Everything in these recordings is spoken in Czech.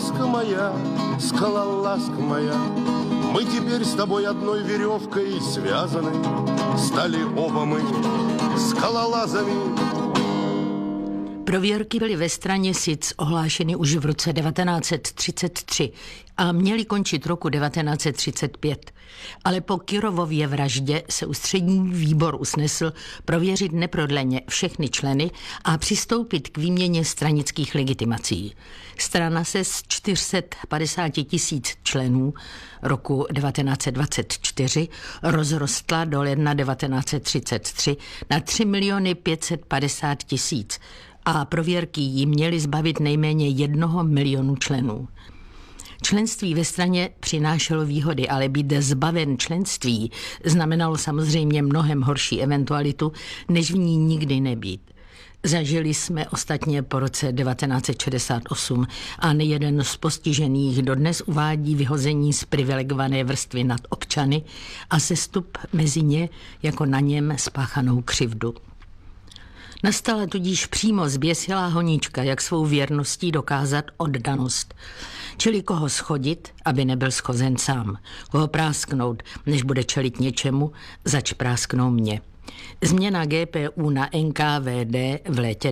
скалолазка моя, мы теперь с тобой одной веревкой связаны, стали оба мы скалолазами. Prověrky byly ve Straně-Sic ohlášeny už v roce 1933 a měly končit roku 1935. Ale po Kyrovově vraždě se ústřední výbor usnesl prověřit neprodleně všechny členy a přistoupit k výměně stranických legitimací. Strana se z 450 000 členů roku 1924 rozrostla do ledna 1933 na 3 550 000 a prověrky jí měly zbavit nejméně 1 milionu členů. Členství ve straně přinášelo výhody, ale být zbaven členství znamenalo samozřejmě mnohem horší eventualitu, než v ní nikdy nebýt. Zažili jsme ostatně po roce 1968 a nejeden z postižených dodnes uvádí vyhození z privilegované vrstvy nad občany a sestup mezi ně jako na něm spáchanou křivdu. Nastala tudíž přímo zběsilá honička, jak svou věrností dokázat oddanost. Čili koho schodit, aby nebyl schozen sám. Koho prásknout, než bude čelit něčemu, zač prásknou mě. Změna GPU na NKVD v létě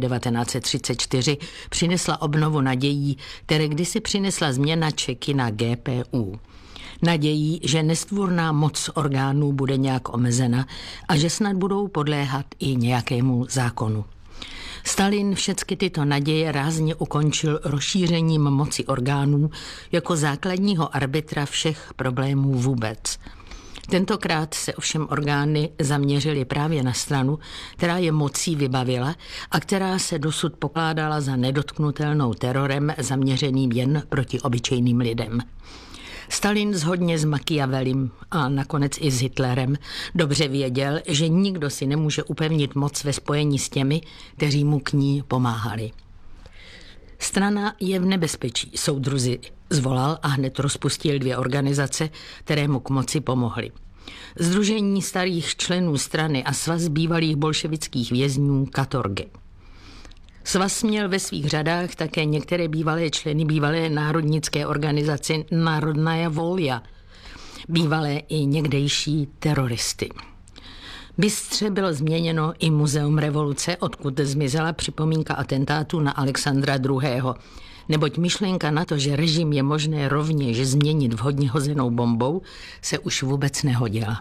1934 přinesla obnovu nadějí, které kdysi přinesla změna Čeky na GPU. Nadějí, že nestvůrná moc orgánů bude nějak omezena a že snad budou podléhat i nějakému zákonu. Stalin všechny tyto naděje rázně ukončil rozšířením moci orgánů jako základního arbitra všech problémů vůbec. Tentokrát se ovšem orgány zaměřily právě na stranu, která je mocí vybavila a která se dosud pokládala za nedotknutelnou terorem zaměřeným jen proti obyčejným lidem. Stalin shodně s Machiavellem a nakonec i s Hitlerem dobře věděl, že nikdo si nemůže upevnit moc ve spojení s těmi, kteří mu k ní pomáhali. Strana je v nebezpečí, soudruzi zvolal a hned rozpustil 2 organizace, které mu k moci pomohly. Sdružení starých členů strany a svaz bývalých bolševických vězňů Katorgy. Svaz měl ve svých řadách také některé bývalé členy bývalé národnické organizace Národná volja, bývalé i někdejší teroristy. Bystře bylo změněno i Muzeum revoluce, odkud zmizela připomínka atentátu na Alexandra II., neboť myšlenka na to, že režim je možné rovněž změnit vhodně hozenou bombou, se už vůbec nehodila.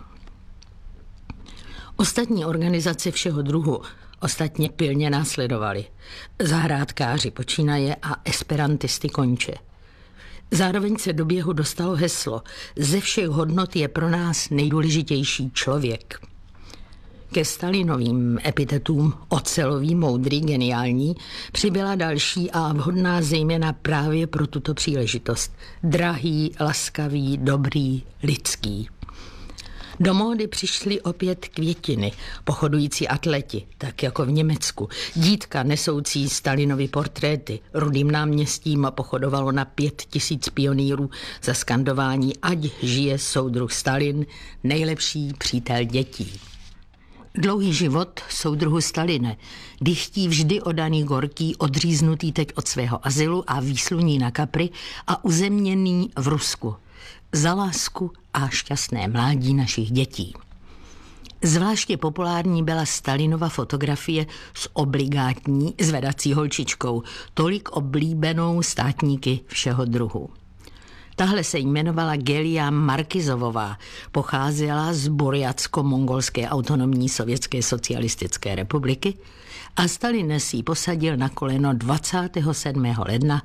Ostatní organizace všeho druhu ostatně pilně následovali. Zahrádkáři počínaje a esperantisty konče. Zároveň se do běhu dostalo heslo: ze všech hodnot je pro nás nejdůležitější člověk. Ke Stalinovým epitetům ocelový, moudrý, geniální přibyla další a vhodná zejména právě pro tuto příležitost. Drahý, laskavý, dobrý, lidský. Do módy přišly opět květiny, pochodující atleti, tak jako v Německu. Dítka nesoucí Stalinovy portréty. Rudým náměstím pochodovalo na 5 000 pionýrů za skandování ať žije soudruh Stalin, nejlepší přítel dětí. Dlouhý život soudruhu Staline, dychtí vždy odaný Gorký, odříznutý teď od svého azylu a výsluní na Kapri a uzemněný v Rusku. Za lásku a šťastné mládí našich dětí. Zvláště populární byla Stalinova fotografie s obligátní zvedací holčičkou, tolik oblíbenou státníky všeho druhu. Tahle se jmenovala Gelia Markizovová, pocházela z Burjatsko-mongolské autonomní sovětské socialistické republiky a Stalin si ji posadil na koleno 27. ledna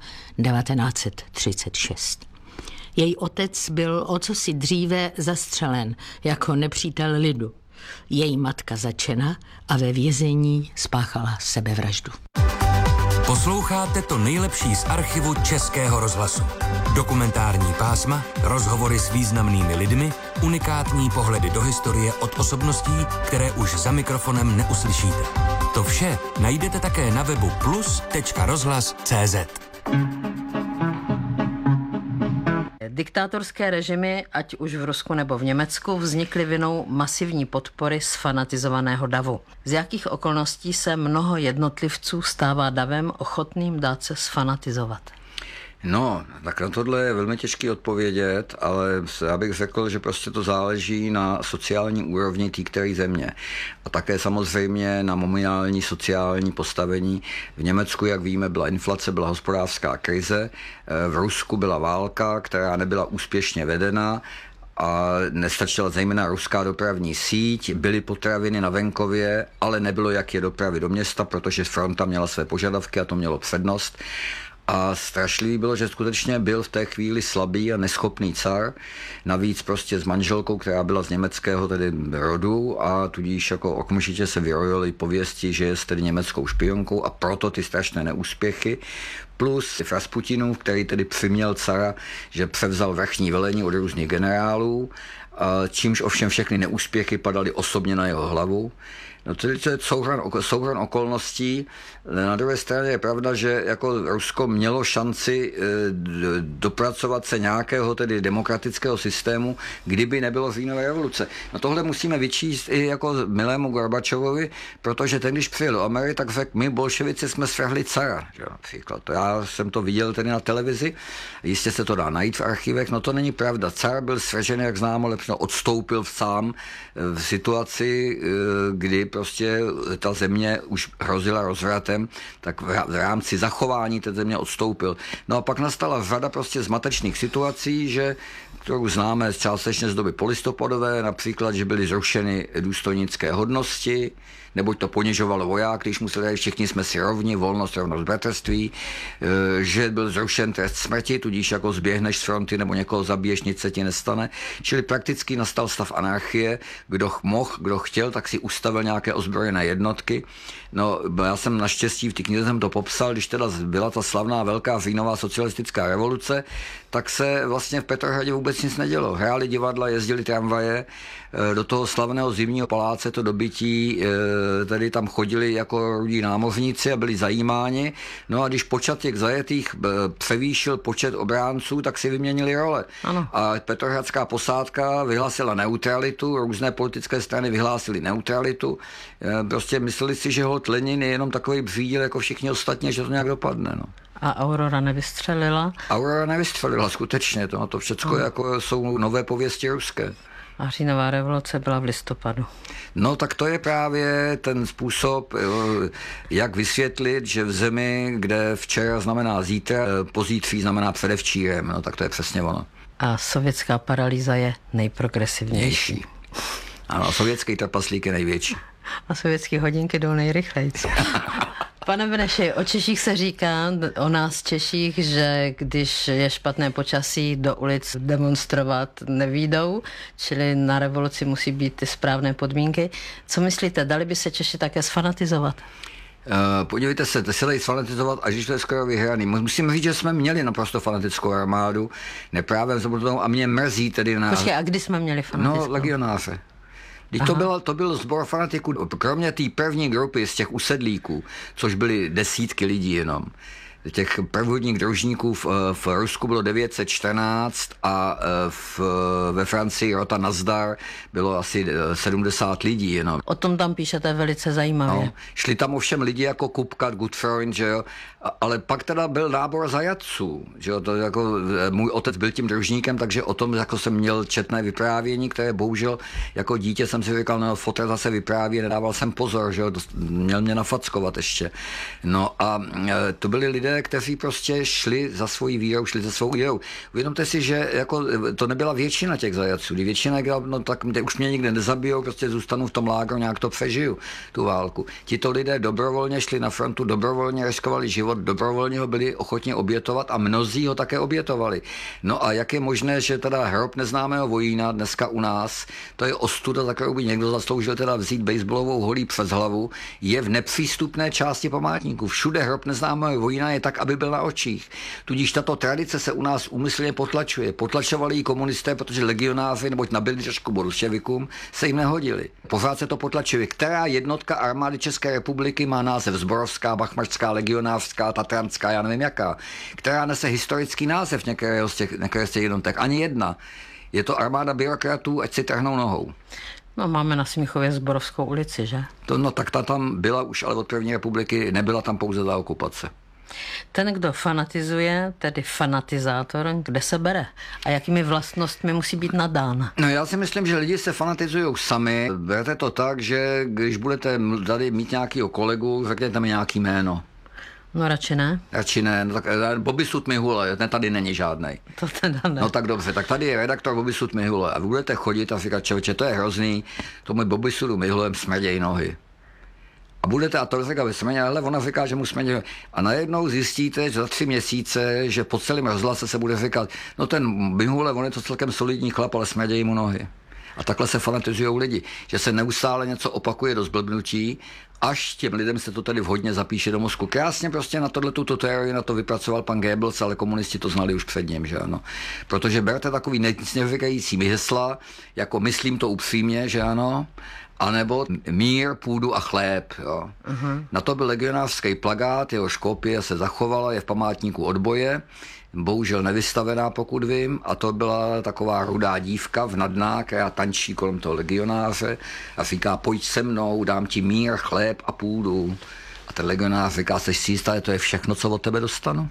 1936. Její otec byl o cosi dříve zastřelen jako nepřítel lidu. Její matka zatčena a ve vězení spáchala sebevraždu. Posloucháte to nejlepší z archivu Českého rozhlasu. Dokumentární pásma, rozhovory s významnými lidmi, unikátní pohledy do historie od osobností, které už za mikrofonem neuslyšíte. To vše najdete také na webu plus.rozhlas.cz. Diktátorské režimy, ať už v Rusku nebo v Německu, vznikly vinou masivní podpory sfanatizovaného davu. Z jakých okolností se mnoho jednotlivců stává davem ochotným dát se sfanatizovat? No, tak na tohle je velmi těžký odpovědět, ale já bych řekl, že prostě to záleží na sociální úrovni té které země. A také samozřejmě na momentální sociální postavení. V Německu, jak víme, byla inflace, byla hospodářská krize, v Rusku byla válka, která nebyla úspěšně vedena, a nestačila zejména ruská dopravní síť, byly potraviny na venkově, ale nebylo jak je dopravy do města, protože fronta měla své požadavky a to mělo přednost. A strašlivý bylo, že skutečně byl v té chvíli slabý a neschopný car, navíc prostě s manželkou, která byla z německého tedy rodu a tudíž jako okamžitě se vyrojily pověsti, že je tedy německou špionkou a proto ty strašné neúspěchy. Plus Rasputinův, který tedy přiměl cara, že převzal vrchní velení od různých generálů, čímž ovšem všechny neúspěchy padaly osobně na jeho hlavu. No to je souhrn okolností. Na druhé straně je pravda, že jako Rusko mělo šanci dopracovat se nějakého tedy demokratického systému, kdyby nebylo říjnové revoluce. No tohle musíme vyčíst i jako milému Gorbačovovi, protože ten, když přijel do Ameriky, tak řekl, my bolševici jsme svrhli cara. Například. Já jsem to viděl tedy na televizi, jistě se to dá najít v archivech, no to není pravda. Car byl svržen, jak známo, lepšino odstoupil sám v situaci, kdy prostě ta země už hrozila rozvratem, tak v rámci zachování té země odstoupil. No a pak nastala řada prostě zmatečných situací, kterou známe částečně z doby polistopadové, například, že byly zrušeny důstojnické hodnosti, neboť to ponižovalo voják, když museli všichni jsme si rovni, volnost, rovnost, bratrství, že byl zrušen trest smrti, tudíž jako zběhneš z fronty nebo někoho zabiješ, nic se ti nestane. Čili prakticky nastal stav anarchie, kdo mohl, kdo chtěl, tak si ustavil nějaké ozbrojené jednotky. No, já jsem naštěstí v té knize jsem to popsal, když teda byla ta slavná velká říjnová socialistická revoluce, tak se vlastně v Petrohradě vůbec nic nedělo. Hráli divadla, jezdili tramvaje, do toho slavného zimního paláce to dobytí, tady tam chodili jako rudí námořníci a byli zajímáni. No a když počet těch zajetých převýšil počet obránců, tak si vyměnili role. Ano. A petrohradská posádka vyhlásila neutralitu, různé politické strany vyhlásily neutralitu. Prostě mysleli si, že holt Lenin je jenom takový břídil jako všichni ostatní, že to nějak dopadne. No. A Aurora nevystřelila? Aurora nevystřelila, skutečně. To všechno jako jsou nové pověsti ruské. A říjnová revoluce byla v listopadu. No tak to je právě ten způsob, jak vysvětlit, že v zemi, kde včera znamená zítra, pozítří znamená předevčírem, no tak to je přesně ono. A sovětská paralýza je nejprogresivnější. Ano, sovětský trpaslík je největší. A sovětské hodinky jdou nejrychleji. Pane Beneši, o Češích se říká, o nás Češích, že když je špatné počasí, do ulic demonstrovat nevídou, čili na revoluci musí být ty správné podmínky. Co myslíte, dali by se Češi také sfanatizovat? Podívejte se dají sfanatizovat, až když to je skoro vyhraný. Musím říct, že jsme měli naprosto fanatickou armádu, neprávě a mě mrzí tedy na... Počkej, a kdy jsme měli fanatickou? No, legionáře. To byl sbor fanatiků, kromě té první grupy z těch usedlíků, což byly desítky lidí jenom. Těch prvodních družníků v Rusku bylo 914 a ve Francii Rota Nazdar bylo asi 70 lidí jenom. O tom tam píšete velice zajímavě. No, šli tam ovšem lidi jako Kupka, Gutfreund, že jo, ale pak teda byl nábor zajatců, že jo, to jako můj otec byl tím družníkem, takže o tom jako jsem měl četné vyprávění, které bohužel jako dítě jsem si říkal, no fotra zase vypráví, nedával jsem pozor, že jo, měl mě nafackovat ještě. No a to byli lidé, kteří prostě šli za svojí vírou, šli za svou vírou. Uvědomte si, že jako to nebyla většina těch zajatců. Většina, no tak už mě nikde nezabijou, prostě zůstanu v tom lágru, nějak to přežiju, tu válku. Tito lidé dobrovolně šli na frontu, dobrovolně riskovali život, dobrovolně ho byli ochotni obětovat a mnozí ho také obětovali. No a jak je možné, že teda hrob neznámého vojína dneska u nás, to je ostuda, za kterou by někdo zasloužil teda vzít baseballovou holí přes hlavu, je v nepřístupné části památníku. Všude hrob neznámého vojína je tak, aby byl na očích. Tudíž tato tradice se u nás úmyslně potlačuje. Potlačovali ji komunisté, protože legionáři, neboť nabili trošku bolševikům, se jim nehodili. Pořád se to potlačuje. Která jednotka armády České republiky má název Zborovská, Bachmařská, legionářská, tatranská, já nevím jaká, která nese historický název některé z těch jednotek? Ani jedna. Je to armáda byrokratů, ať si trhnou nohou. No, máme na Smíchově Zborovskou ulici, že? No tak ta tam byla už, ale od první republiky nebyla tam pouze za okupace. Ten, kdo fanatizuje, tedy fanatizátor, kde se bere a jakými vlastnostmi musí být nadán? No já si myslím, že lidi se fanatizují sami. Berte to tak, že když budete tady mít nějakýho kolegu, řekněte mi nějaký jméno. No radši ne. Radši ne, no tak Bobisud Mihule, ten tady není žádnej. To teda ne. No tak dobře, tak tady je redaktor Bobisud Mihule a vy budete chodit a říkat, člověče, to je hrozný, tomu Bobisudu Mihulem smrdějí nohy. A budete, a to říká ve směně, ale ona říká, že mu smrdí. A najednou zjistíte, že za 3 měsíce, že po celém rozhlase se bude říkat, no ten Mihule, on je to celkem solidní chlap, ale smrdějí mu nohy. A takhle se fanatizujou lidi, že se neustále něco opakuje do zblbnutí, až těm lidem se to tady vhodně zapíše do mozku. Krásně prostě na tuto teorii na to vypracoval pan Goebbels, ale komunisti to znali už před ním, že ano. Protože berte takový nic neříkající hesla, jako myslím to upřímně, že ano, anebo mír, půdu a chléb. Jo. Na to byl legionářský plakát, jeho kopie se zachovala, je v památníku odboje, bohužel nevystavená, pokud vím, a to byla taková rudá dívka v nadná, která tančí kolem toho legionáře a říká, pojď se mnou, dám ti mír, chléb a půdu. A ten legionář říká, seš si jistá, to je všechno, co od tebe dostanu?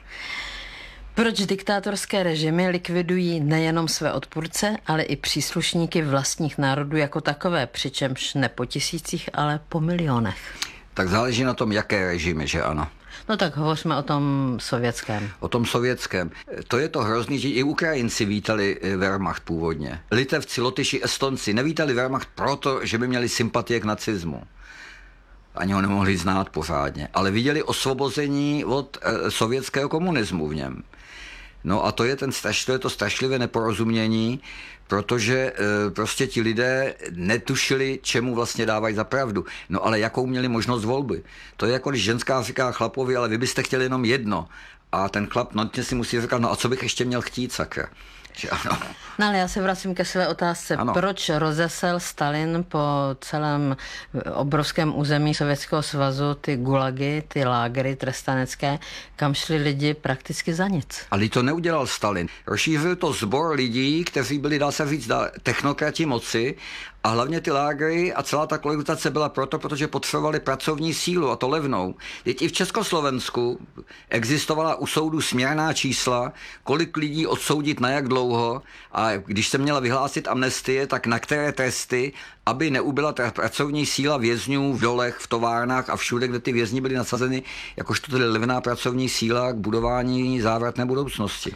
Proč diktátorské režimy likvidují nejenom své odpůrce, ale i příslušníky vlastních národů jako takové, přičemž ne po tisících, ale po milionech? Tak záleží na tom, jaké režimy, že ano. No tak hovořme o tom sovětském. O tom sovětském. To je to hrozný, že i Ukrajinci vítali Wehrmacht původně. Litevci, Lotyši, Estonci nevítali Wehrmacht proto, že by měli sympatie k nacismu. Ani ho nemohli znát pořádně. Ale viděli osvobození od sovětského komunismu v něm. No a to je to strašlivé neporozumění, protože prostě ti lidé netušili, čemu vlastně dávají za pravdu. No ale jakou měli možnost volby. To je jako když ženská říká chlapovi, ale vy byste chtěli jenom jedno. A ten chlap notně si musí říkat, no a co bych ještě měl chtít, sakra. Ano. No ale já se vracím ke své otázce. Ano. Proč rozesel Stalin po celém obrovském území Sovětského svazu ty gulagy, ty lágry trestanecké, kam šli lidi prakticky za nic? Ale to neudělal Stalin. Rozšířil to sbor lidí, kteří byli, dá se říct, technokrati moci, a hlavně ty lágry a celá ta kolonizace byla protože potřebovali pracovní sílu, a to levnou. Teď i v Československu existovala u soudu směrná čísla, kolik lidí odsoudit na jak dlouho, a když se měla vyhlásit amnestie, tak na které tresty, aby neubyla pracovní síla vězňů v dolech, v továrnách a všude, kde ty vězni byly nasazeny, jakožto tedy levná pracovní síla k budování závratné budoucnosti.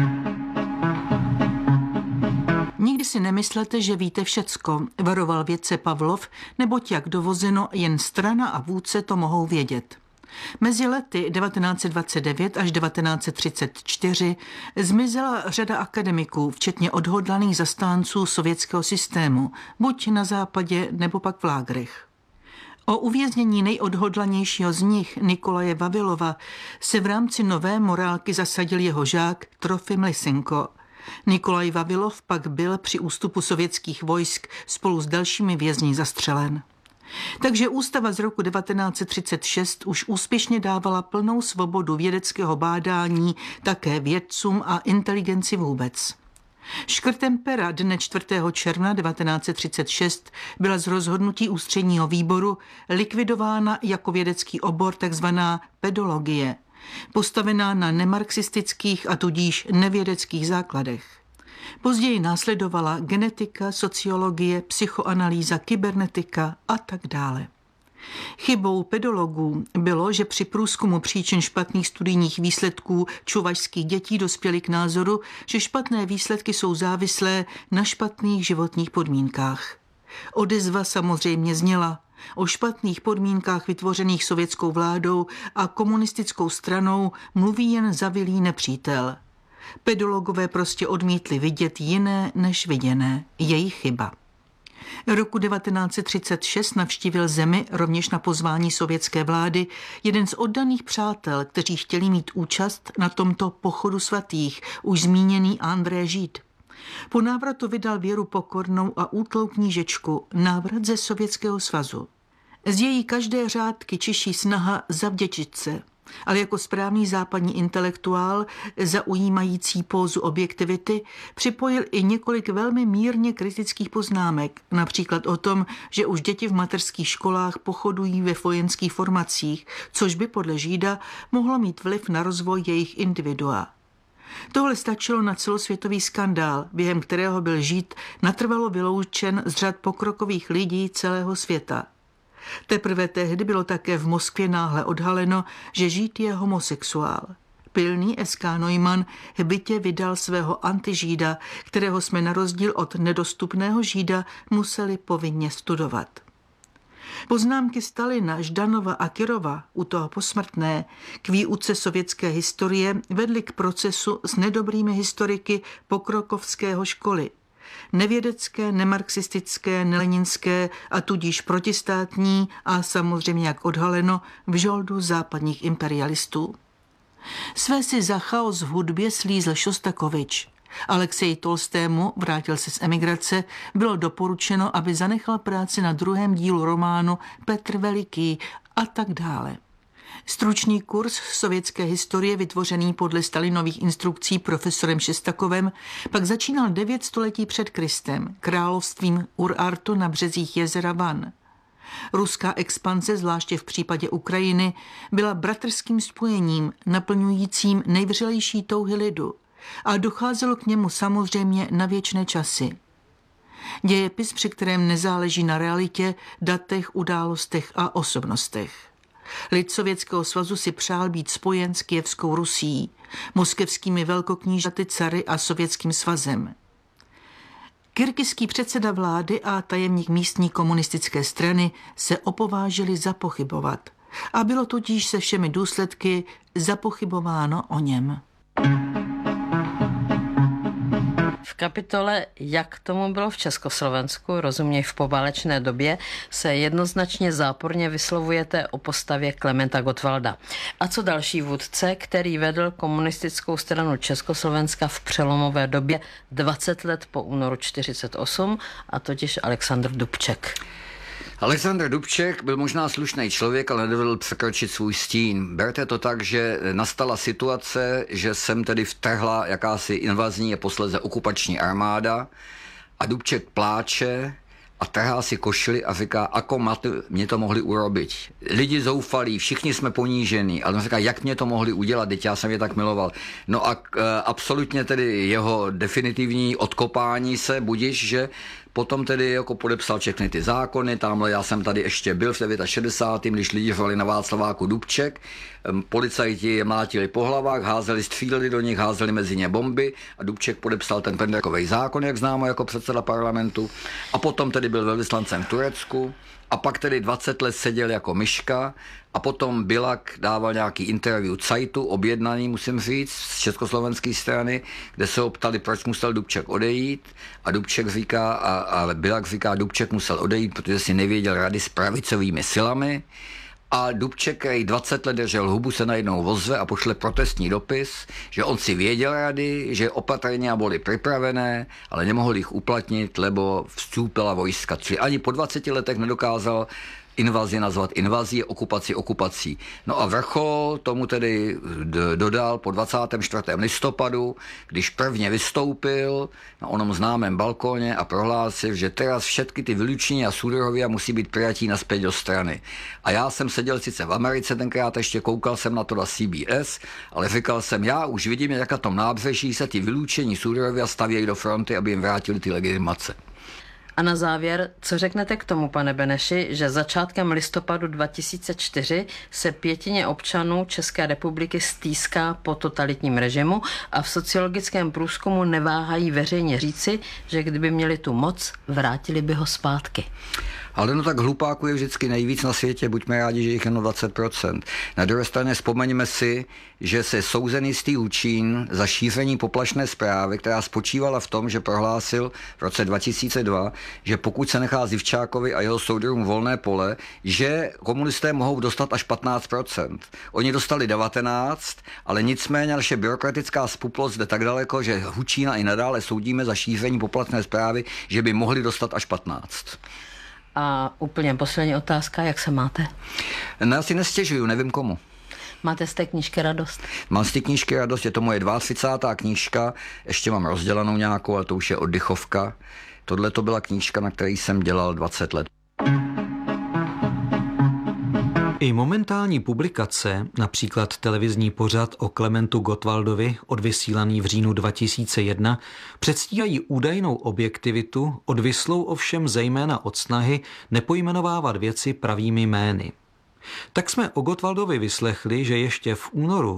Nikdy si nemyslete, že víte všecko, varoval vědce Pavlov, neboť jak dovozeno, jen strana a vůdce to mohou vědět. Mezi lety 1929 až 1934 zmizela řada akademiků, včetně odhodlaných zastánců sovětského systému, buď na západě nebo pak v lágrech. O uvěznění nejodhodlanějšího z nich, Nikolaje Vavilova, se v rámci nové morálky zasadil jeho žák Trofim Lysenko. Nikolaj Vavilov pak byl při ústupu sovětských vojsk spolu s dalšími vězni zastřelen. Takže ústava z roku 1936 už úspěšně dávala plnou svobodu vědeckého bádání také vědcům a inteligenci vůbec. Škrtem pera dne 4. června 1936 byla z rozhodnutí ústředního výboru likvidována jako vědecký obor takzvaná pedologie, postavená na nemarxistických a tudíž nevědeckých základech. Později následovala genetika, sociologie, psychoanalýza, kybernetika a tak dále. Chybou pedologů bylo, že při průzkumu příčin špatných studijních výsledků čuvašských dětí dospěli k názoru, že špatné výsledky jsou závislé na špatných životních podmínkách. Odezva samozřejmě zněla: o špatných podmínkách vytvořených sovětskou vládou a komunistickou stranou mluví jen zavilý nepřítel. Pedologové prostě odmítli vidět jiné než viděné. Jejich chyba. Roku 1936 navštívil zemi rovněž na pozvání sovětské vlády jeden z oddaných přátel, kteří chtěli mít účast na tomto pochodu svatých, už zmíněný André Žid. Po návratu vydal Věru pokornou a útlou knížečku Návrat ze Sovětského svazu. Z její každé řádky čiší snaha zavděčit se. Ale jako správný západní intelektuál, zaujímající pózu objektivity, připojil i několik velmi mírně kritických poznámek, například o tom, že už děti v mateřských školách pochodují ve vojenských formacích, což by podle Žída mohlo mít vliv na rozvoj jejich individua. Tohle stačilo na celosvětový skandál, během kterého byl Žid natrvalo vyloučen z řad pokrokových lidí celého světa. Teprve tehdy bylo také v Moskvě náhle odhaleno, že Žid je homosexuál. Pilný S.K. Neumann hbitě vydal svého antižída, kterého jsme na rozdíl od nedostupného Žída museli povinně studovat. Poznámky Stalina, Ždanova a Kirova, u toho posmrtné, k výuce sovětské historie vedly k procesu s nedobrými historiky pokrokovského školy. Nevědecké, nemarxistické, neleninské a tudíž protistátní a samozřejmě, jak odhaleno, v žoldu západních imperialistů. Své si za chaos v hudbě slízl Šostakovič. Alexeji Tolstému, vrátil se z emigrace, bylo doporučeno, aby zanechal práci na druhém dílu románu Petr Veliký a tak dále. Stručný kurz sovětské historie, vytvořený podle Stalinových instrukcí profesorem Šestakovem, pak začínal 9 století před Kristem, královstvím Urartu na březích jezera Van. Ruská expanze, zvláště v případě Ukrajiny, byla bratrským spojením, naplňujícím nejvřelejší touhy lidu, a docházelo k němu samozřejmě na věčné časy. Dějepis, při kterém nezáleží na realitě, datech, událostech a osobnostech. Lid Sovětského svazu si přál být spojen s Kyjevskou Rusií, moskevskými velkoknížaty, cary a Sovětským svazem. Kyrgyzský předseda vlády a tajemník místní komunistické strany se opovážili zapochybovat a bylo tudíž se všemi důsledky zapochybováno o něm. V kapitole Jak tomu bylo v Československu, rozuměj v poválečné době, se jednoznačně záporně vyslovujete o postavě Klementa Gottwalda. A co další vůdce, který vedl komunistickou stranu Československa v přelomové době 20 let po únoru 1948, a totiž Alexandr Dubček. Alexandr Dubček byl možná slušný člověk, ale nedovedl překročit svůj stín. Berte to tak, že nastala situace, že sem tedy vtrhla jakási invazní a posléze okupační armáda a Dubček pláče a trhá si košili a říká, ako mě to mohli urobit. Lidi zoufalí, všichni jsme ponížení, ale on říká, jak mě to mohli udělat, teď já jsem je tak miloval. No a absolutně tedy jeho definitivní odkopání se budiš, že potom tedy jako podepsal všechny ty zákony, tamhle já jsem tady ještě byl v 69. když lidi řvali na Václaváku Dubček, policajti je mlátili po hlavách, házeli, stříleli do nich, házeli mezi ně bomby a Dubček podepsal ten Pendereckový zákon, jak známo, jako předseda parlamentu, a potom tedy byl velvyslancem v Turecku a pak tedy 20 let seděl jako myška a potom Bilak dával nějaký interview Zeitu, objednaný, musím říct, z československé strany, kde se ho ptali, proč musel Dubček odejít a Dubček říká, a Bilak říká, Dubček musel odejít, protože si nevěděl rady s pravicovými silami. A Dubček, který 20 let držel hubu, se najednou ozve a pošle protestní dopis, že on si věděl rady, že opatrenia byly připravené, ale nemohl jich uplatnit, lebo vstúpila vojska. Čili ani po 20 letech nedokázal invazi nazvat invazí, okupací. No a vrchol tomu tedy dodal po 24. listopadu, když prvně vystoupil na onom známém balkóně a prohlásil, že teraz všetky ty Viličiny a Sudorovia musí být prijatí naspět do strany. A já jsem seděl sice v Americe tenkrát, ještě koukal jsem na to na CBS, ale říkal jsem, já už vidím, jak na tom nábřeží se ty vylučení Sudorovia stavějí do fronty, aby jim vrátili ty legitimace. A na závěr, co řeknete k tomu, pane Beneši, že začátkem listopadu 2004 se pětině občanů České republiky stýská po totalitním režimu a v sociologickém průzkumu neváhají veřejně říci, že kdyby měli tu moc, vrátili by ho zpátky? Ale no tak hlupáků je vždycky nejvíc na světě, buďme rádi, že jich jenom 20%. Na druhé straně vzpomeňme si, že se souzenistý Lučín za šíření poplašné zprávy, která spočívala v tom, že prohlásil v roce 2002, že pokud se nechá Zivčákovi a jeho soudruhům volné pole, že komunisté mohou dostat až 15%. Oni dostali 19%, ale nicméně naše byrokratická spuplost jde tak daleko, že Lučína i nadále soudíme za šíření poplašné zprávy, že by mohli dostat až 15%. A úplně poslední otázka, jak se máte? No, já si nestěžuju, nevím komu. Máte z té knížky radost? Mám z té knížky radost, je to moje 32. knížka, ještě mám rozdělanou nějakou, ale to už je oddychovka. Tohle to byla knížka, na které jsem dělal 20 let. I momentální publikace, například televizní pořad o Klementu Gottwaldovi, odvysílaný v říjnu 2001, předstírají údajnou objektivitu, odvislou ovšem zejména od snahy nepojmenovávat věci pravými jmény. Tak jsme o Gottwaldovi vyslechli, že ještě v únoru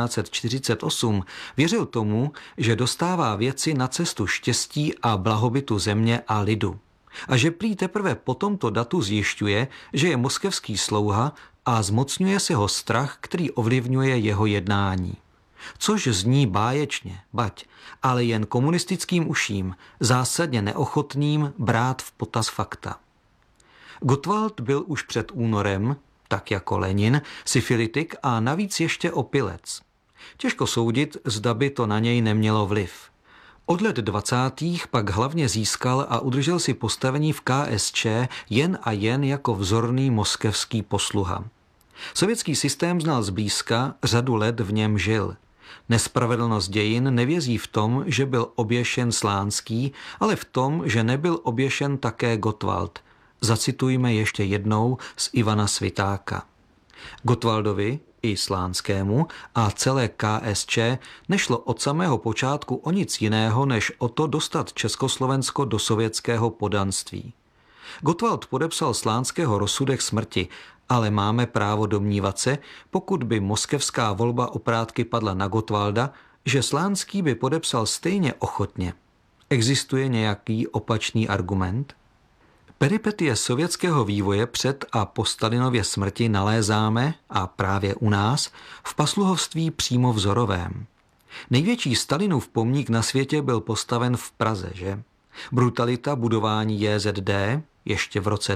1948 věřil tomu, že dostává věci na cestu štěstí a blahobytu země a lidu. A že prý teprve po tomto datu zjišťuje, že je moskevský slouha a zmocňuje se ho strach, který ovlivňuje jeho jednání. Což zní báječně, bať, ale jen komunistickým uším, zásadně neochotným brát v potaz fakta. Gottwald byl už před únorem, tak jako Lenin, syfilitik a navíc ještě opilec. Těžko soudit, zda by to na něj nemělo vliv. Od let 20. pak hlavně získal a udržel si postavení v KSČ jen a jen jako vzorný moskevský posluha. Sovětský systém znal zblízka, řadu let v něm žil. Nespravedlnost dějin nevězí v tom, že byl oběšen Slánský, ale v tom, že nebyl oběšen také Gottwald. Zacitujme ještě jednou z Ivana Svitáka. Gottwaldovi i Slánskému a celé KSČ nešlo od samého počátku o nic jiného, než o to dostat Československo do sovětského poddanství. Gottwald podepsal Slánského rozsudek smrti, ale máme právo domnívat se, pokud by moskevská volba oprátky padla na Gottwalda, že Slánský by podepsal stejně ochotně. Existuje nějaký opačný argument? Peripetie sovětského vývoje před a po Stalinově smrti nalézáme, a právě u nás, v pasluhovství přímo vzorovém. Největší Stalinův pomník na světě byl postaven v Praze, že? Brutalita budování JZD, ještě v roce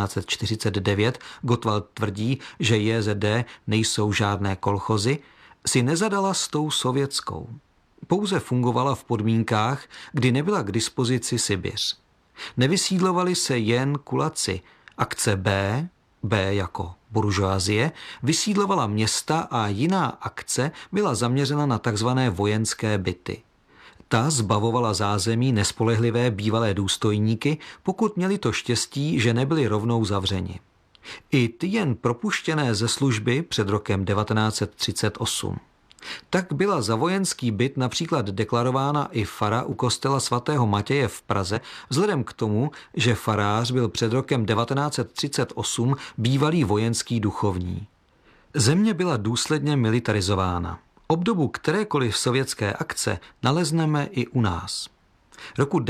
1949 Gottwald tvrdí, že JZD nejsou žádné kolchozy, si nezadala s tou sovětskou. Pouze fungovala v podmínkách, kdy nebyla k dispozici Sibiř. Nevysídlovali se jen kulaci. Akce B jako buržoazie, vysídlovala města a jiná akce byla zaměřena na takzvané vojenské byty. Ta zbavovala zázemí nespolehlivé bývalé důstojníky, pokud měli to štěstí, že nebyli rovnou zavřeni. I ty jen propuštěné ze služby před rokem 1938. Tak byla za vojenský byt například deklarována i fara u kostela svatého Matěje v Praze, vzhledem k tomu, že farář byl před rokem 1938 bývalý vojenský duchovní. Země byla důsledně militarizována. Obdobu kterékoliv sovětské akce nalezneme i u nás. Roku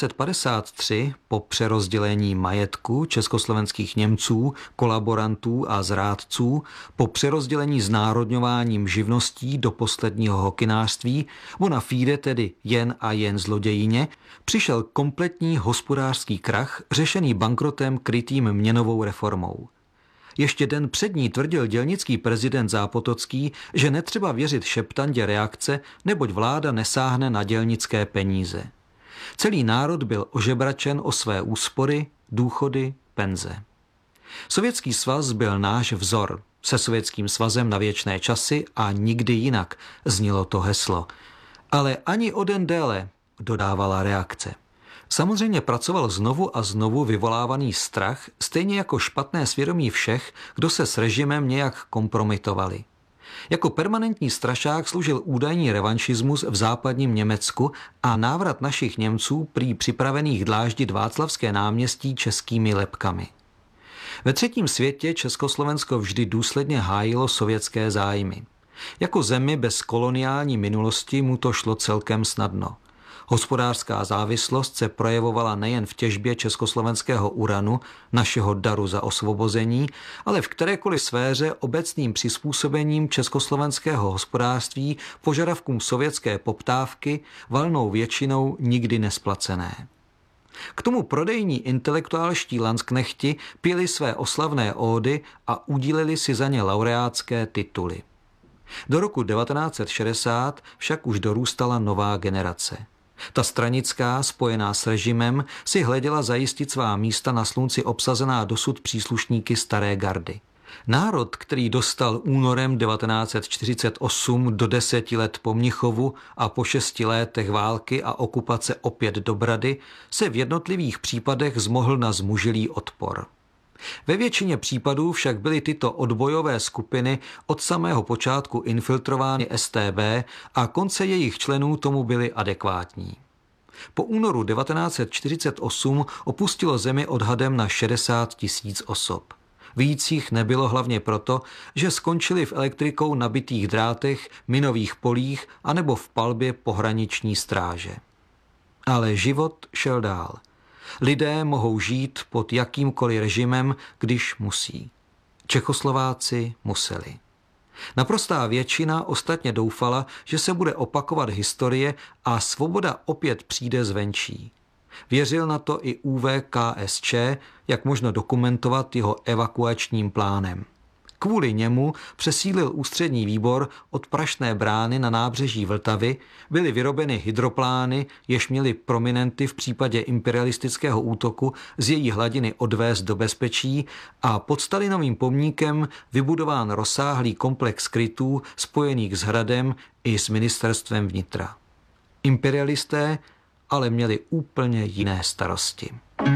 1953 po přerozdělení majetku československých Němců, kolaborantů a zrádců, po přerozdělení znárodňováním živností do posledního hokynářství, bona fide tedy jen a jen zlodějině, přišel kompletní hospodářský krach řešený bankrotem krytým měnovou reformou. Ještě den před ní tvrdil dělnický prezident Zápotocký, že netřeba věřit šeptandě reakce, neboť vláda nesáhne na dělnické peníze. Celý národ byl ožebračen o své úspory, důchody, penze. Sovětský svaz byl náš vzor, se Sovětským svazem na věčné časy a nikdy jinak, znělo to heslo. Ale ani o den déle, dodávala reakce. Samozřejmě pracoval znovu a znovu vyvolávaný strach, stejně jako špatné svědomí všech, kdo se s režimem nějak kompromitovali. Jako permanentní strašák služil údajný revanšismus v západním Německu a návrat našich Němců prý připravených dláždit Václavské náměstí českými lebkami. Ve třetím světě Československo vždy důsledně hájilo sovětské zájmy. Jako zemi bez koloniální minulosti mu to šlo celkem snadno. Hospodářská závislost se projevovala nejen v těžbě československého uranu, našeho daru za osvobození, ale v kterékoliv sféře obecným přizpůsobením československého hospodářství požadavkům sovětské poptávky, valnou většinou nikdy nesplacené. K tomu prodejní intelektuálští lansknechti pili své oslavné ódy a udíleli si za ně laureátské tituly. Do roku 1960 však už dorůstala nová generace. Ta stranická, spojená s režimem, si hleděla zajistit svá místa na slunci obsazená dosud příslušníky staré gardy. Národ, který dostal únorem 1948 do 10 let po Mnichovu a po 6 letech války a okupace opět do Brady, se v jednotlivých případech zmohl na zmužilý odpor. Ve většině případů však byly tyto odbojové skupiny od samého počátku infiltrovány StB a konce jejich členů tomu byly adekvátní. Po únoru 1948 opustilo zemi odhadem na 60 000 osob. Víc jich nebylo hlavně proto, že skončili v elektrikou nabitých drátech, minových polích anebo v palbě pohraniční stráže. Ale život šel dál. Lidé mohou žít pod jakýmkoliv režimem, když musí. Čechoslováci museli. Naprostá většina ostatně doufala, že se bude opakovat historie a svoboda opět přijde zvenčí. Věřil na to i ÚVKSČ, jak možno dokumentovat jeho evakuačním plánem. Kvůli němu přesídlil ústřední výbor od Prašné brány na nábřeží Vltavy, byly vyrobeny hydroplány, jež měly prominenty v případě imperialistického útoku z její hladiny odvést do bezpečí a pod Stalinovým pomníkem vybudován rozsáhlý komplex krytů spojených s hradem i s ministerstvem vnitra. Imperialisté ale měli úplně jiné starosti.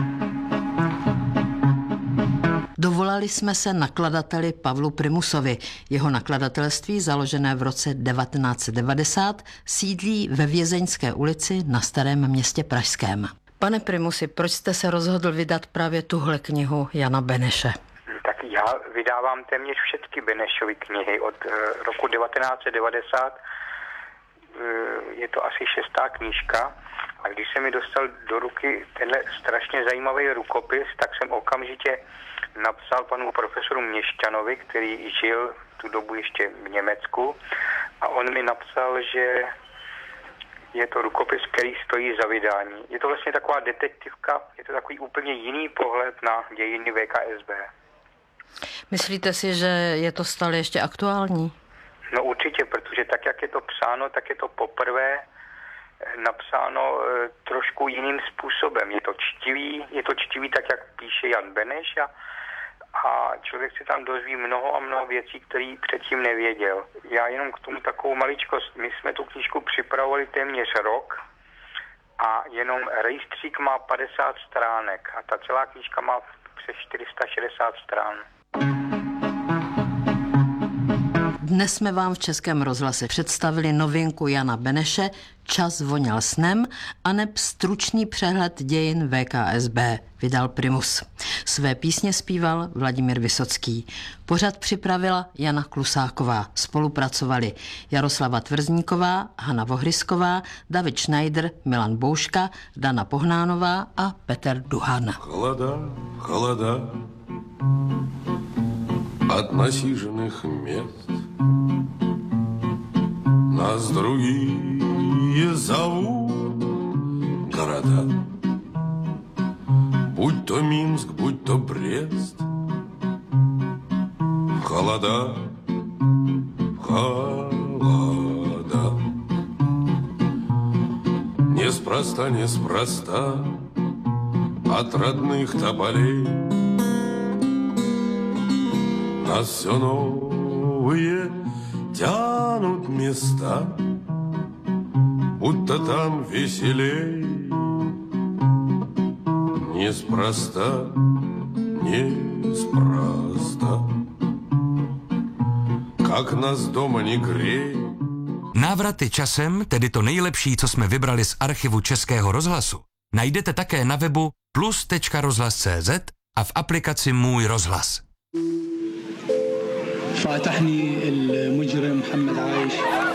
Dovolali jsme se nakladateli Pavlu Primusovi. Jeho nakladatelství, založené v roce 1990, sídlí ve Vězeňské ulici na Starém Městě pražském. Pane Primusi, proč jste se rozhodl vydat právě tuhle knihu Jana Beneše? Tak já vydávám téměř všechny Benešovy knihy od roku 1990. Je to asi 6. knížka. A když se mi dostal do ruky tenhle strašně zajímavý rukopis, tak jsem okamžitě napsal panu profesoru Měšťanovi, který žil tu dobu ještě v Německu, a on mi napsal, že je to rukopis, který stojí za vydání. Je to vlastně taková detektivka, je to takový úplně jiný pohled na dějiny VKSB. Myslíte si, že je to stále ještě aktuální? No určitě, protože tak, jak je to psáno, tak je to poprvé napsáno trošku jiným způsobem. Je to čtivý tak, jak píše Jan Beneš, a člověk se tam dozví mnoho a mnoho věcí, které předtím nevěděl. Já jenom k tomu takovou maličkost. My jsme tu knížku připravovali téměř rok a jenom rejstřík má 50 stránek a ta celá knížka má přes 460 strán. Dnes jsme vám v Českém rozhlase představili novinku Jana Beneše Čas voněl snem aneb stručný přehled dějin VKSB, vydal Primus. Své písně zpíval Vladimír Vysocký. Pořad připravila Jana Klusáková. Spolupracovali Jaroslava Tvrzníková, Hana Vohrysková, David Schneider, Milan Bouška, Dana Pohnánová a Petr Duhan. Холода от насиженных мест нас другие зовут города. Будь то Минск, будь то Брест. Холода, холода. Неспроста от родных тополей нас все новые тянут места, будто там веселей. Неспроста. Как нас дома не грей. Návraty časem, tedy to nejlepší, co jsme vybrali z archivu Českého rozhlasu, najdete také na webu plus.rozhlas.cz a v aplikaci Můj rozhlas. فاتحني المجرم محمد عايش.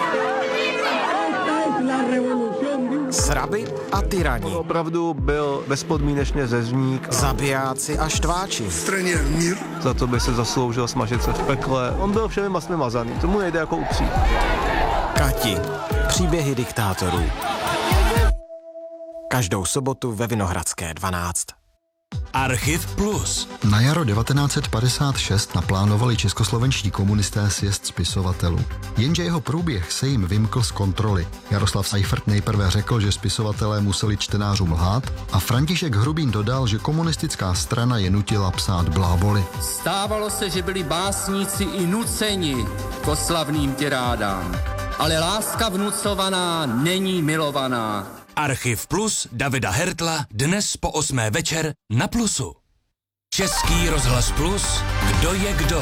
Zraby a tyrani. Opravdu byl bezpodmínečně řezník. Zabijáci a štváči. V straně mír. Za to by se zasloužil smažit se v pekle. On byl všemi masmi mazaný, tomu nejde jako upřít. Kati. Příběhy diktátorů. Každou sobotu ve Vinohradské 12. Archiv Plus. Na jaro 1956 naplánovali českoslovenští komunisté sjezd spisovatelů. Jenže jeho průběh se jim vymkl z kontroly. Jaroslav Seifert nejprve řekl, že spisovatelé museli čtenářům lhát a František Hrubín dodal, že komunistická strana je nutila psát bláboli. Stávalo se, že byli básníci i nuceni k oslavným tirádám. Ale láska vnucovaná není milovaná. Archiv Plus Davida Hertla dnes po 8. večer na Plusu. Český rozhlas Plus, kdo je kdo.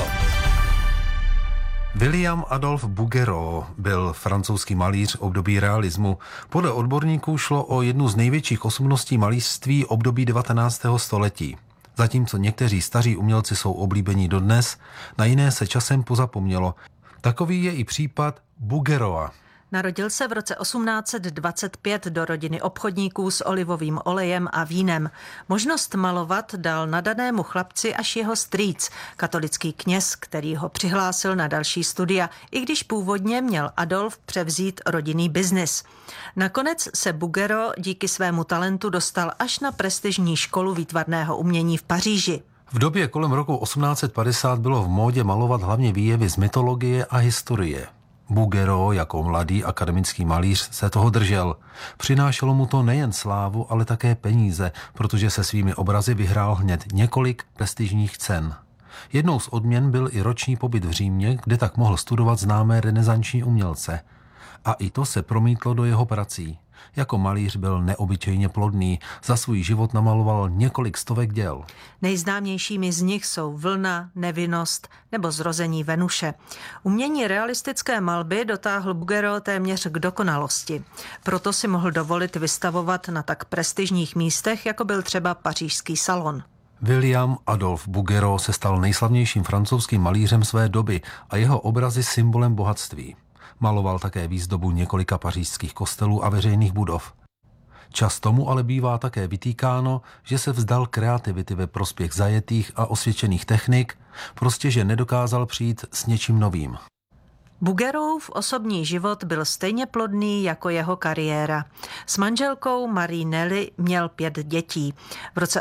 William Adolf Bouguereau byl francouzský malíř období realismu. Podle odborníků šlo o jednu z největších osobností malířství období 19. století. Zatímco někteří staří umělci jsou oblíbení dodnes, na jiné se časem pozapomnělo. Takový je i případ Bouguereaua. Narodil se v roce 1825 do rodiny obchodníků s olivovým olejem a vínem. Možnost malovat dal nadanému chlapci až jeho strýc, katolický kněz, který ho přihlásil na další studia, i když původně měl Adolf převzít rodinný biznis. Nakonec se Bouguereau díky svému talentu dostal až na prestižní školu výtvarného umění v Paříži. V době kolem roku 1850 bylo v módě malovat hlavně výjevy z mytologie a historie. Bouguereau jako mladý akademický malíř se toho držel. Přinášelo mu to nejen slávu, ale také peníze, protože se svými obrazy vyhrál hned několik prestižních cen. Jednou z odměn byl i roční pobyt v Římě, kde tak mohl studovat známé renesanční umělce. A i to se promítlo do jeho prací. Jako malíř byl neobyčejně plodný, za svůj život namaloval několik stovek děl. Nejznámějšími z nich jsou Vlna, Nevinnost nebo Zrození Venuše. Umění realistické malby dotáhl Bouguereau téměř k dokonalosti. Proto si mohl dovolit vystavovat na tak prestižních místech, jako byl třeba Pařížský salon. William Adolf Bouguereau se stal nejslavnějším francouzským malířem své doby a jeho obrazy symbolem bohatství. Maloval také výzdobu několika pařížských kostelů a veřejných budov. Často mu ale bývá také vytýkáno, že se vzdal kreativity ve prospěch zajetých a osvědčených technik, prostě že nedokázal přijít s něčím novým. Bouguereauův osobní život byl stejně plodný jako jeho kariéra. S manželkou Marie Nelly měl 5 dětí. V roce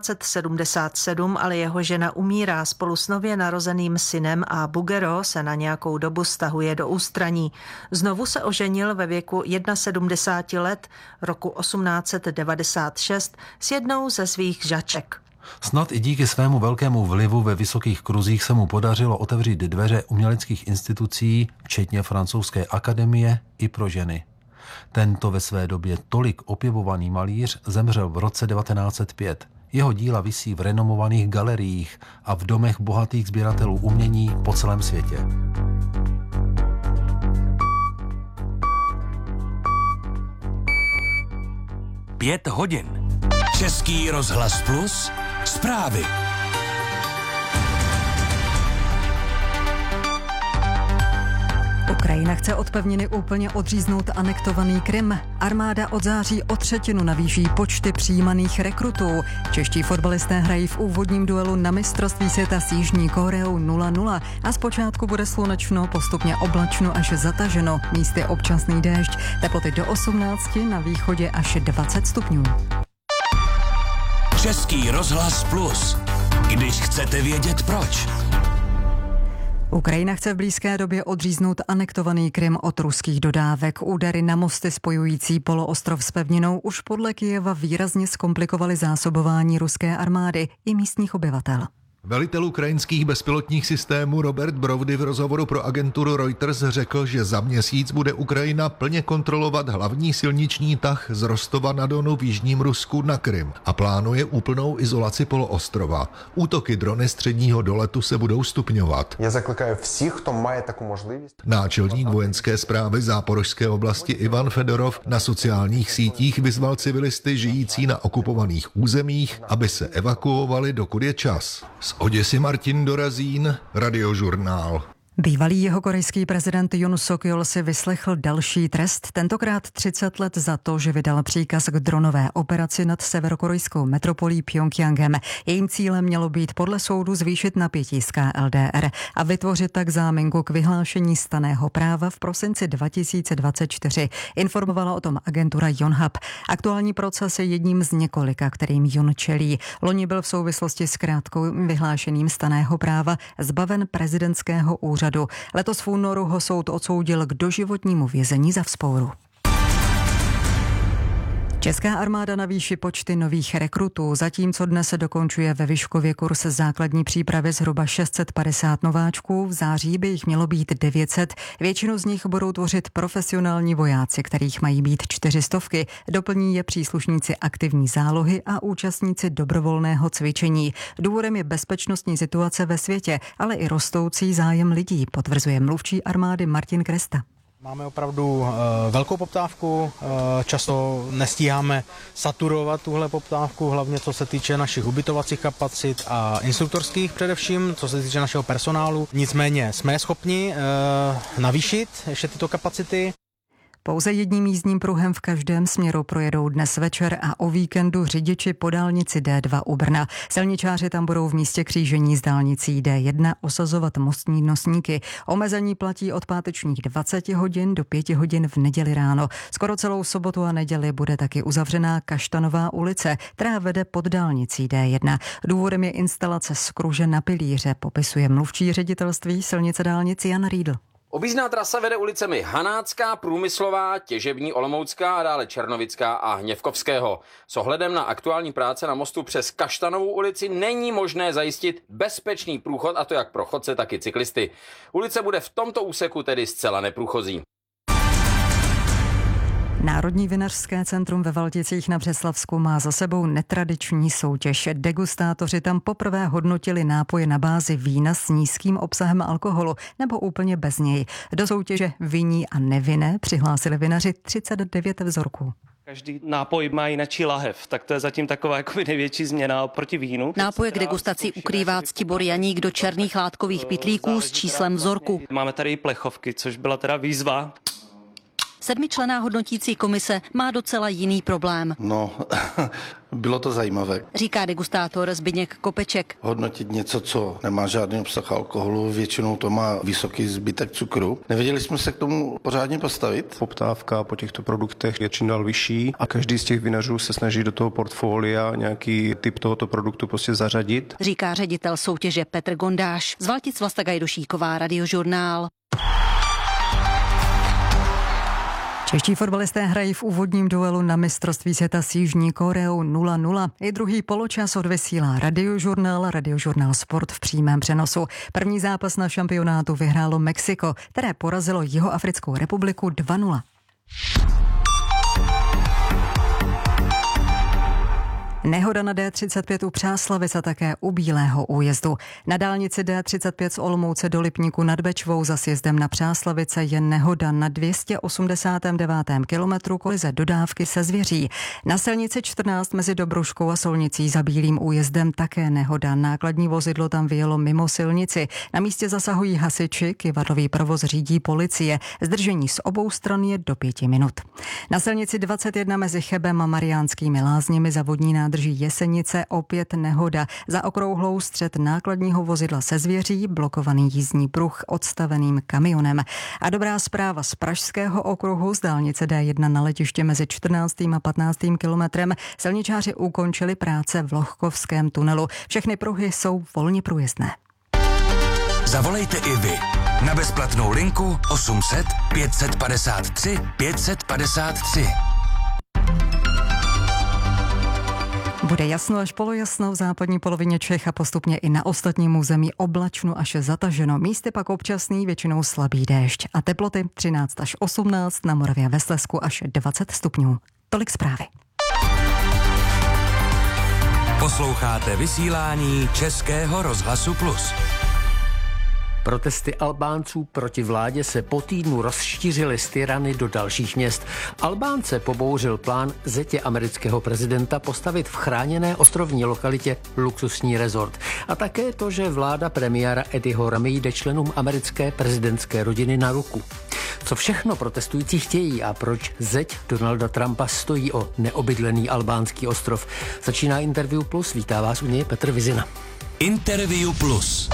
1877 ale jeho žena umírá spolu s nově narozeným synem a Bouguereau se na nějakou dobu stahuje do ústraní. Znovu se oženil ve věku 71 let roku 1896 s jednou ze svých žaček. Snad i díky svému velkému vlivu ve vysokých kruzích se mu podařilo otevřít dveře uměleckých institucí, včetně francouzské akademie, i pro ženy. Tento ve své době tolik opěvovaný malíř zemřel v roce 1905. Jeho díla visí v renomovaných galeriích a v domech bohatých sběratelů umění po celém světě. Pět hodin. Český rozhlas Plus. Zprávy. Ukrajina chce od pevniny úplně odříznout anektovaný Krym. Armáda od září o 1/3 navýší počty přijímaných rekrutů. Čeští fotbalisté hrají v úvodním duelu na mistrovství světa s Jižní Koreou 0-0 a zpočátku bude slunečno, postupně oblačno až zataženo. Místy občasný déšť, teploty do 18, na východě až 20 stupňů. Český rozhlas Plus. Když chcete vědět proč. Ukrajina chce v blízké době odříznout anektovaný Krym od ruských dodávek. Údery na mosty spojující poloostrov s pevninou už podle Kyjeva výrazně zkomplikovaly zásobování ruské armády i místních obyvatel. Velitel ukrajinských bezpilotních systémů Robert Brovdy v rozhovoru pro agenturu Reuters řekl, že za měsíc bude Ukrajina plně kontrolovat hlavní silniční tah z Rostova na Donu v jižním Rusku na Krym a plánuje úplnou izolaci poloostrova. Útoky drony středního doletu se budou stupňovat. Já zaklикаю všech, kdo má takovou možnost. Náčelník vojenské správy Záporožské oblasti Ivan Fedorov na sociálních sítích vyzval civilisty žijící na okupovaných územích, aby se evakuovali, dokud je čas. Z Oděsy Martin Dorazín, Radiožurnál. Bývalý jihokorejský prezident Yoon Suk-yeol si vyslechl další trest, tentokrát 30 let za to, že vydal příkaz k dronové operaci nad severokorejskou metropolí Pjongjangem. Jejím cílem mělo být podle soudu zvýšit napětí z KLDR a vytvořit tak záminku k vyhlášení stanného práva v prosinci 2024. Informovala o tom agentura Yonhap. Aktuální proces je jedním z několika, kterým Yoon čelí. Loni byl v souvislosti s krátkou vyhlášením stanného práva zbaven prezidentského úřadu. Letos v únoru ho soud odsoudil k doživotnímu vězení za vzpouru. Česká armáda navýší počty nových rekrutů, zatímco dnes se dokončuje ve Vyškově kurz základní přípravy zhruba 650 nováčků, v září by jich mělo být 900, většinu z nich budou tvořit profesionální vojáci, kterých mají být 400, doplní je příslušníci aktivní zálohy a účastníci dobrovolného cvičení. Důvodem je bezpečnostní situace ve světě, ale i rostoucí zájem lidí, potvrzuje mluvčí armády Martin Kresta. Máme opravdu velkou poptávku, často nestíháme saturovat tuhle poptávku, hlavně co se týče našich ubytovacích kapacit a instruktorských především, co se týče našeho personálu. Nicméně jsme schopni navýšit ještě tyto kapacity. Pouze jedním jízdním pruhem v každém směru projedou dnes večer a o víkendu řidiči po dálnici D2 u Brna. Silničáři tam budou v místě křížení s dálnicí D1 osazovat mostní nosníky. Omezení platí od pátečních 20 hodin do 5 hodin v neděli ráno. Skoro celou sobotu a neděli bude taky uzavřená Kaštanová ulice, která vede pod dálnicí D1. Důvodem je instalace skruže na pilíře, popisuje mluvčí ředitelství silnice dálnic Jan Riedl. Objízdná trasa vede ulicemi Hanácká, Průmyslová, Těžební, Olomoucká a dále Černovická a Hněvkovského. S ohledem na aktuální práce na mostu přes Kaštanovou ulici není možné zajistit bezpečný průchod, a to jak pro chodce, tak i cyklisty. Ulice bude v tomto úseku tedy zcela neprůchozí. Národní vinařské centrum ve Valticích na Břeslavsku má za sebou netradiční soutěž. Degustátoři tam poprvé hodnotili nápoje na bázi vína s nízkým obsahem alkoholu nebo úplně bez něj. Do soutěže vinní a nevinné přihlásili vinaři 39 vzorků. Každý nápoj má jinačí lahev, tak to je zatím taková jako největší změna proti vínu. Nápoje k degustaci ukrývá Ctibor Janík do černých látkových pytlíků s číslem vzorku. Máme tady i plechovky, což byla teda výzva. 7členná hodnotící komise má docela jiný problém. No, bylo to zajímavé. Říká degustátor Zbyněk Kopeček. Hodnotit něco, co nemá žádný obsah alkoholu, většinou to má vysoký zbytek cukru. Nevěděli jsme se k tomu pořádně postavit. Poptávka po těchto produktech je čím dál vyšší a každý z těch vinařů se snaží do toho portfolia nějaký typ tohoto produktu prostě zařadit. Říká ředitel soutěže Petr Gondáš. Z Valtic Vlasta Gajdošíková, Radiožurnál. Čeští fotbalisté hrají v úvodním duelu na mistrovství světa s Jižní Koreou 0-0. I druhý poločas odvysílá Radiožurnál Sport v přímém přenosu. První zápas na šampionátu vyhrálo Mexiko, které porazilo Jihoafrickou republiku 2-0. Nehoda na D35 u Přáslavic a také u Bílého újezdu. Na dálnici D35 z Olomouce do Lipníku nad Bečvou za sjezdem na Přáslavice je nehoda na 289. kilometru kolize dodávky se zvěří. Na silnici 14 mezi Dobruškou a Solnicí za Bílým újezdem také nehoda. Nákladní vozidlo tam vyjelo mimo silnici. Na místě zasahují hasiči, kyvadlový provoz řídí policie. Zdržení z obou stran je do 5 minut. Na silnici 21 mezi Chebem a Mariánskými Lázněmi za vodní nádrží Jesenice opět nehoda. Za okrouhlou střet nákladního vozidla se zvěří, blokovaný jízdní pruh odstaveným kamionem. A dobrá zpráva z Pražského okruhu z dálnice D1 na letiště mezi 14. a 15. kilometrem. Silničáři ukončili práce v Lohkovském tunelu. Všechny pruhy jsou volně průjezdné. Zavolejte i vy na bezplatnou linku 800 553 553. Bude jasno až polojasno v západní polovině Čech a postupně i na ostatním území oblačno až zataženo. Místy pak občasný, většinou slabý déšť. A teploty 13 až 18, na Moravě a ve Slezsku až 20 stupňů. Tolik zprávy. Posloucháte vysílání Českého rozhlasu Plus. Protesty Albánců proti vládě se po týdnu rozšířily z Tirany do dalších měst. Albánce pobouřil plán zetě amerického prezidenta postavit v chráněné ostrovní lokalitě luxusní rezort. A také to, že vláda premiéra Eddieho Ramy jde členům americké prezidentské rodiny na ruku. Co všechno protestující chtějí a proč zeď Donalda Trumpa stojí o neobydlený albánský ostrov. Začíná Interview Plus, vítá vás u něj Petr Vizina. Interview Plus.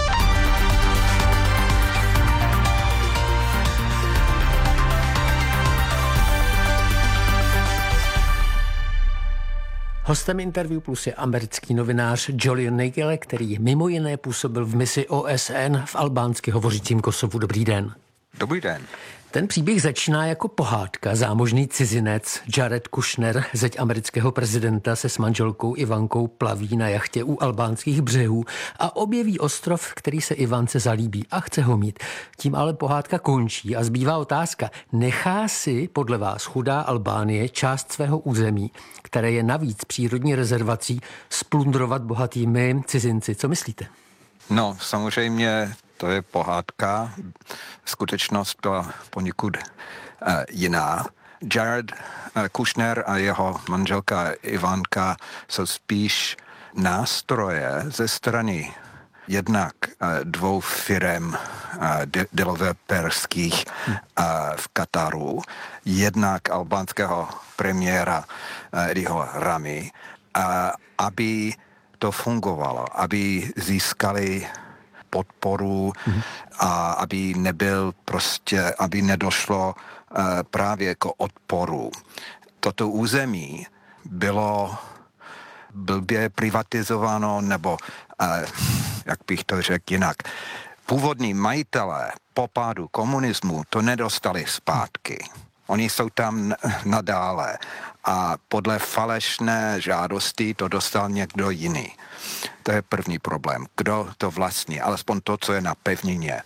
Hostem Interview Plus je americký novinář Julian Nagel, který mimo jiné působil v misi OSN v albánsky hovořícím Kosovu. Dobrý den. Dobrý den. Ten příběh začíná jako pohádka. Zámožný cizinec Jared Kushner, zeď amerického prezidenta, se s manželkou Ivankou plaví na jachtě u albánských břehů a objeví ostrov, který se Ivance zalíbí a chce ho mít. Tím ale pohádka končí a zbývá otázka. Nechá si podle vás chudá Albánie část svého území, které je navíc přírodní rezervací, splundrovat bohatými cizinci? Co myslíte? No, samozřejmě to je pohádka. Skutečnost byla poněkud jiná. Jared Kushner a jeho manželka Ivanka jsou spíš nástroje ze strany jednak dvou firem developerských v Kataru, jednak albánského premiéra Eddieho Ramy, aby to fungovalo, aby získali podporu a aby nedošlo právě k odporu. Toto území bylo blbě privatizováno, nebo jak bych to řekl jinak, původní majitelé po pádu komunismu to nedostali zpátky. Oni jsou tam nadále a podle falešné žádosti to dostal někdo jiný. To je první problém. Kdo to vlastní? Alespoň to, co je na pevnině.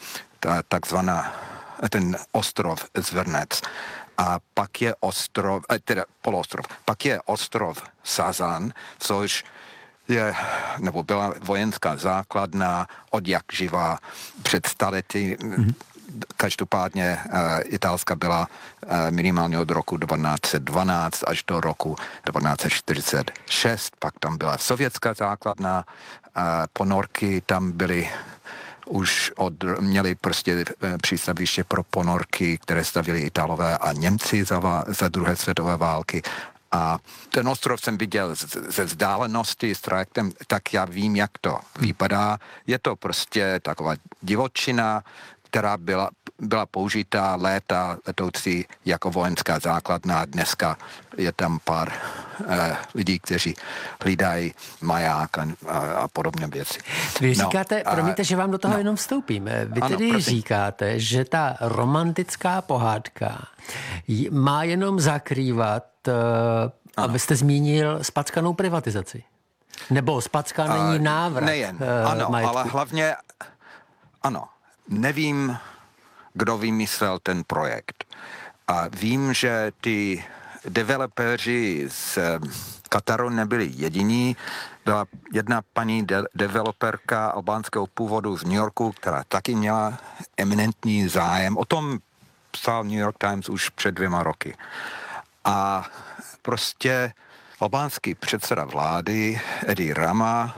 Ten ostrov Zvernec. A pak je poloostrov. Pak je ostrov Sazan, což byla vojenská základna od jak živa před staletí. Každopádně italská byla minimálně od roku 1912 až do roku 1946. Pak tam byla sovětská základna, ponorky tam byly měli prostě přístaviště pro ponorky, které stavili Italové a Němci za druhé světové války. A ten ostrov jsem viděl ze vzdálenosti s trajektem, tak já vím, jak to vypadá. Je to prostě taková divočina, která byla použitá letoucí jako vojenská základna. Dneska je tam pár lidí, kteří hlídají maják a podobné věci. Vy říkáte, promiňte, že vám do toho jenom vstoupím. Vy tedy říkáte, že ta romantická pohádka má jenom zakrývat, abyste zmínil spackanou privatizaci. Nebo spackaný návrat nejen, majetku. Ale hlavně, nevím, kdo vymyslel ten projekt. A vím, že ty developeři z Kataru nebyli jediní. Byla jedna paní developerka albánského původu z New Yorku, která taky měla eminentní zájem. O tom psal New York Times už před 2 roky. A prostě albánský předseda vlády Eddie Rama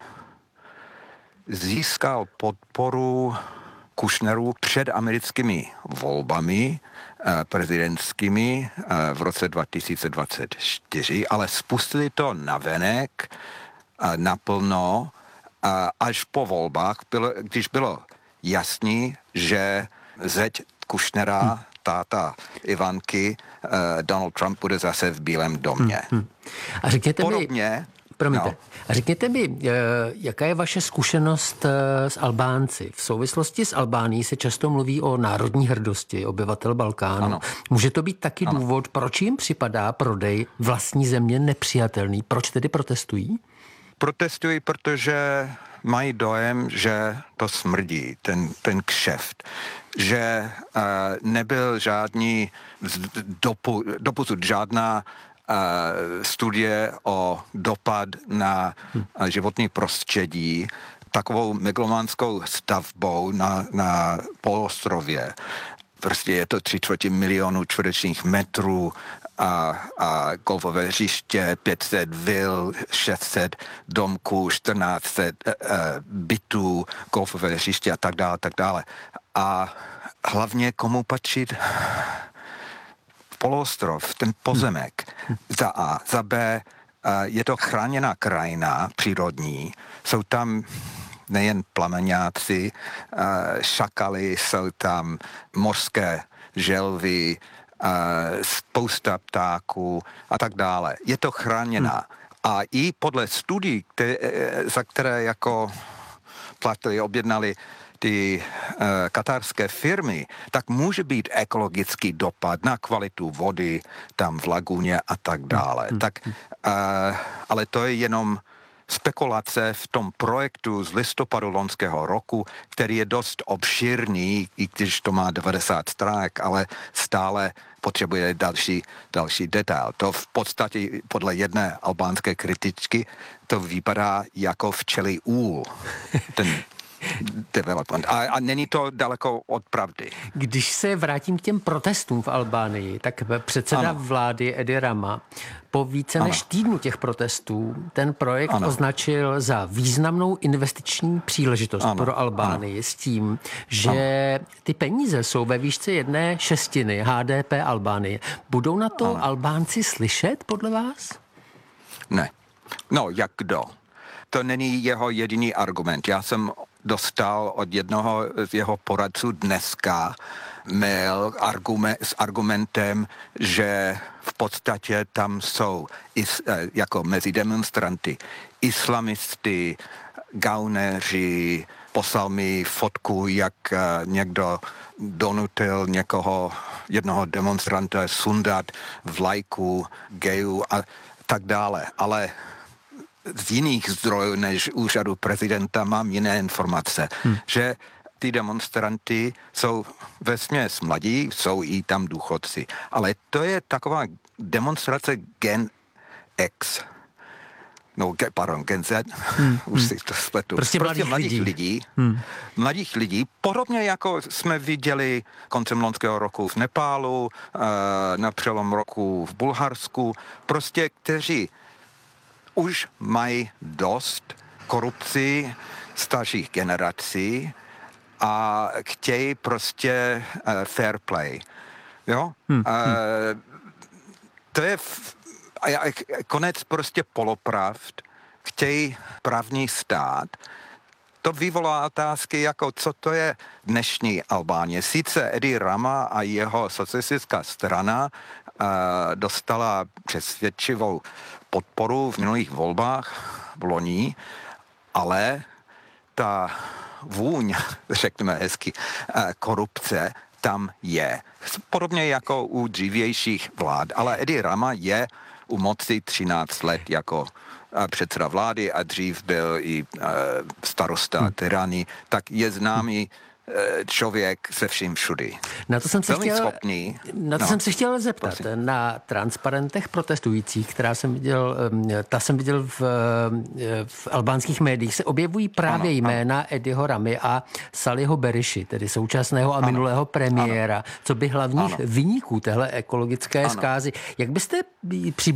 získal podporu Kushnerů před americkými volbami prezidentskými v roce 2024, ale spustili to navenek naplno až po volbách, když bylo jasný, že zeď Kushnera, táta Ivanky, Donald Trump bude zase v Bílém domě. A řekněte podobně, A řekněte mi, jaká je vaše zkušenost s Albánci? V souvislosti s Albánií se často mluví o národní hrdosti obyvatel Balkánu. Ano. Může to být taky důvod, proč jim připadá prodej vlastní země nepřijatelný? Proč tedy protestují? Protestují, protože mají dojem, že to smrdí, ten kšeft. Že nebyl žádný, doposud žádná studie o dopad na životní prostředí takovou megalománskou stavbou na poloostrově. Prostě je to 3/4 milionu čtverečních metrů a golfové hřiště, 500 vil, 600 domků, 1400 bytů, golfové hřiště a tak dále. A hlavně komu patří poloostrov, ten pozemek, za A. Za B, je to chráněná krajina přírodní, jsou tam nejen plameňáci, šakaly, jsou tam mořské želvy, spousta ptáků a tak dále. Je to chráněná. A i podle studií, za které jako platili, objednali ty katarské firmy, tak může být ekologický dopad na kvalitu vody tam v laguně a tak dále. Ale to je jenom spekulace v tom projektu z listopadu loňského roku, který je dost obšírný, i když to má 90 stránek, ale stále potřebuje další detail. To v podstatě podle jedné albánské kritičky to vypadá jako včelí úl. Ten development. A není to daleko od pravdy. Když se vrátím k těm protestům v Albánii, tak předseda vlády Edi Rama po více než týdnu těch protestů ten projekt označil za významnou investiční příležitost pro Albánii s tím, že ty peníze jsou ve výšce 1/6 HDP Albánie. Budou na to Albánci slyšet podle vás? Ne. No, jak kdo? To není jeho jediný argument. Já jsem dostal od jednoho z jeho poradců dneska mail s argumentem, že v podstatě tam jsou jako mezi demonstranty islamisty, gauneři, poslal mi fotku, jak někdo donutil jednoho demonstranta sundat vlajku gejů a tak dále. Ale z jiných zdrojů než úřadu prezidenta mám jiné informace, že ty demonstranty jsou vesměs mladí, jsou i tam důchodci. Ale to je taková demonstrace Gen X. Gen Z. Už si to spletu. Prostě Mladých lidí. Podobně jako jsme viděli koncem loňského roku v Nepálu, na přelom roku v Bulharsku. Prostě kteří už mají dost korupci starších generací a chtějí prostě fair play. Jo? To je konec prostě polopravd. Chtějí právní stát. To vyvolá otázky, jako co to je dnešní Albánie. Sice Edi Rama a jeho socialistická strana dostala přesvědčivou podporu v minulých volbách v loni, ale ta vůň, řekněme hezky, korupce tam je. Podobně jako u dřívějších vlád, ale Edi Rama je u moci 13 let jako předseda vlády a dřív byl i starosta Tirany, tak je známý člověk se vším všudy. Na to jsem se chtěl zeptat. Prosím. Na transparentech protestujících, ta jsem viděl v albánských médiích, se objevují právě jména Ediho Ramy a Saliho Beriši, tedy současného a minulého premiéra, co by hlavních viníků téhle ekologické zkázy. Jak byste